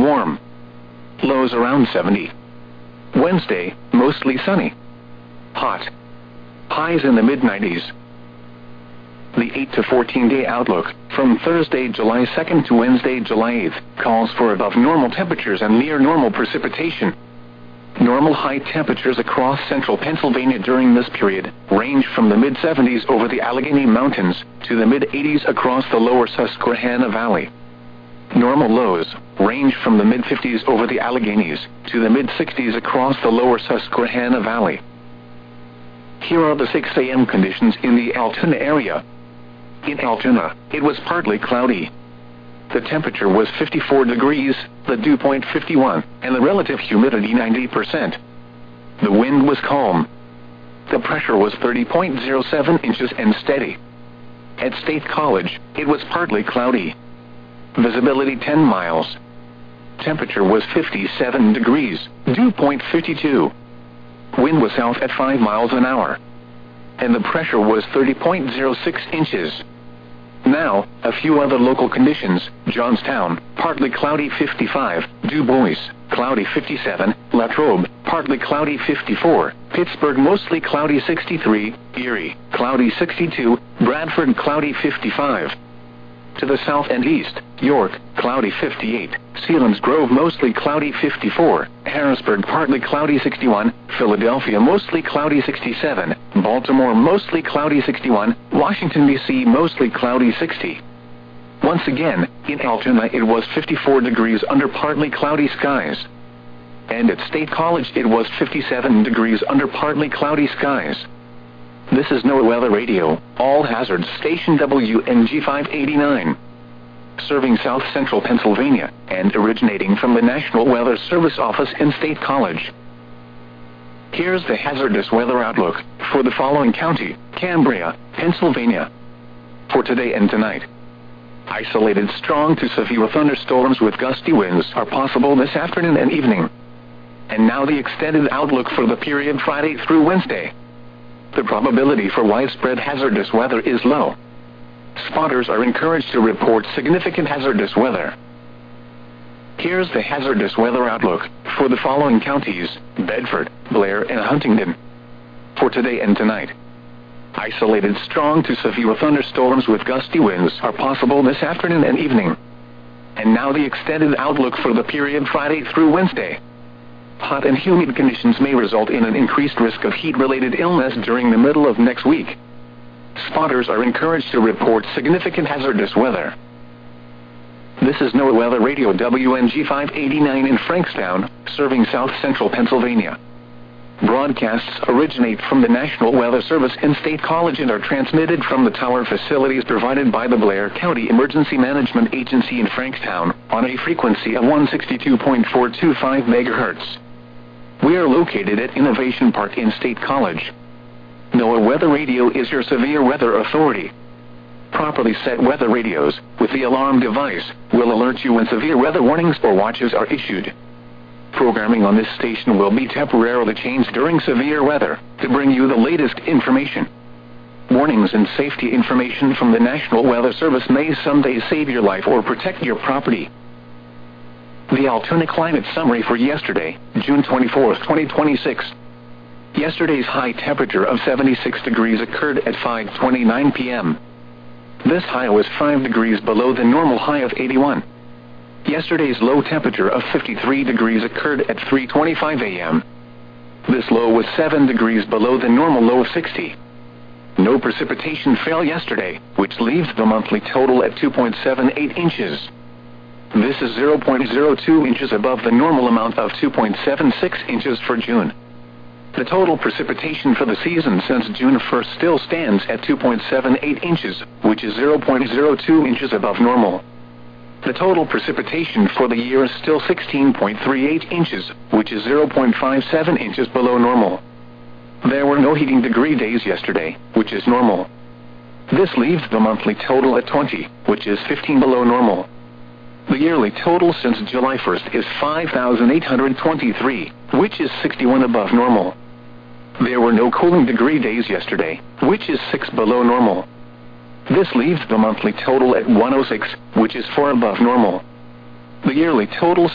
warm. Lows around 70. Wednesday, mostly sunny. Hot. Highs in the mid-90s. The 8 to 14-day outlook, from Thursday, July 2nd to Wednesday, July 8th, calls for above normal temperatures and near normal precipitation. Normal high temperatures across central Pennsylvania during this period range from the mid-70s over the Allegheny Mountains to the mid-80s across the lower Susquehanna Valley. Normal lows range from the mid-50s over the Alleghenies to the mid-60s across the lower Susquehanna Valley. Here are the 6 a.m. conditions in the Altoona area. In Altoona, it was partly cloudy. The temperature was 54 degrees, the dew point 51, and the relative humidity 90%. The wind was calm. The pressure was 30.07 inches and steady. At State College, it was partly cloudy. Visibility 10 miles. Temperature was 57 degrees, dew point 52. Wind was south at 5 miles an hour. And the pressure was 30.06 inches. Now, a few other local conditions. Johnstown, partly cloudy 55, Du Bois, cloudy 57, Latrobe, partly cloudy 54, Pittsburgh mostly cloudy 63, Erie, cloudy 62, Bradford cloudy 55. To the south and east, York, cloudy 58, Selinsgrove mostly cloudy 54, Harrisburg partly cloudy 61, Philadelphia mostly cloudy 67, Baltimore mostly cloudy 61, Washington, D.C. mostly cloudy 60. Once again, in Altoona it was 54 degrees under partly cloudy skies. And at State College it was 57 degrees under partly cloudy skies. This is NOAA Weather Radio, all hazards station WNG 589. Serving south central Pennsylvania, and originating from the National Weather Service office in State College. Here's the hazardous weather outlook for the following county: Cambria, Pennsylvania. For today and tonight. Isolated strong to severe thunderstorms with gusty winds are possible this afternoon and evening. And now the extended outlook for the period Friday through Wednesday. The probability for widespread hazardous weather is low. Spotters are encouraged to report significant hazardous weather. Here's the hazardous weather outlook for the following counties: Bedford, Blair, and Huntingdon. For today and tonight. Isolated strong to severe thunderstorms with gusty winds are possible this afternoon and evening. And now the extended outlook for the period Friday through Wednesday. Hot and humid conditions may result in an increased risk of heat-related illness during the middle of next week. Spotters are encouraged to report significant hazardous weather. This is NOAA Weather Radio WNG 589 in Frankstown, serving south central Pennsylvania. Broadcasts originate from the National Weather Service in State College and are transmitted from the tower facilities provided by the Blair County Emergency Management Agency in Frankstown on a frequency of 162.425 MHz. We are located at Innovation Park in State College. NOAA Weather Radio is your severe weather authority. Properly set weather radios, with the alarm device, will alert you when severe weather warnings or watches are issued. Programming on this station will be temporarily changed during severe weather to bring you the latest information. Warnings and safety information from the National Weather Service may someday save your life or protect your property. The Altoona Climate Summary for yesterday, June 24, 2026. Yesterday's high temperature of 76 degrees occurred at 5:29 p.m. This high was 5 degrees below the normal high of 81. Yesterday's low temperature of 53 degrees occurred at 3:25 a.m. This low was 7 degrees below the normal low of 60. No precipitation fell yesterday, which leaves the monthly total at 2.78 inches. This is 0.02 inches above the normal amount of 2.76 inches for June. The total precipitation for the season since June 1st still stands at 2.78 inches, which is 0.02 inches above normal. The total precipitation for the year is still 16.38 inches, which is 0.57 inches below normal. There were no heating degree days yesterday, which is normal. This leaves the monthly total at 20, which is 15 below normal. The yearly total since July 1st is 5,823, which is 61 above normal. There were no cooling degree days yesterday, which is 6 below normal. This leaves the monthly total at 106, which is 4 above normal. The yearly total